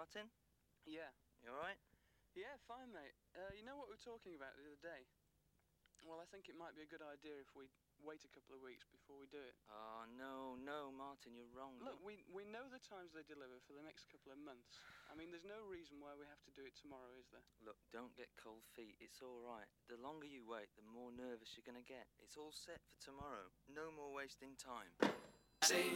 Martin? Yeah. You alright? Yeah, fine, mate. You know what we were talking about the other day? Well, I think it might be a good idea if we wait a couple of weeks before we do it. Oh, no, Martin, you're wrong. Look, we know the times they deliver for the next couple of months. I mean, there's no reason why we have to do it tomorrow, is there? Look, don't get cold feet. It's alright. The longer you wait, the more nervous you're gonna get. It's all set for tomorrow. No more wasting time.